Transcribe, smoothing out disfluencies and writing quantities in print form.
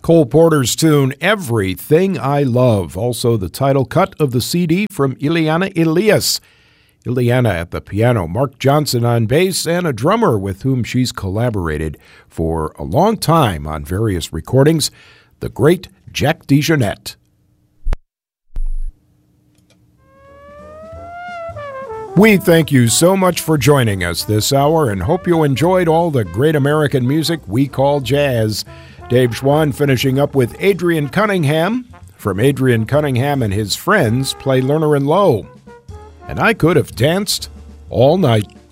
Cole Porter's tune, Everything I Love, also the title cut of the CD from Ileana Elias. Ileana at the piano, Mark Johnson on bass, and a drummer with whom she's collaborated for a long time on various recordings, the great Jack DeJohnette. We thank you so much for joining us this hour and hope you enjoyed all the great American music we call jazz. Dave Schwann finishing up with Adrian Cunningham. From Adrian Cunningham and his friends, play Lerner and Lowe. And I could have danced all night.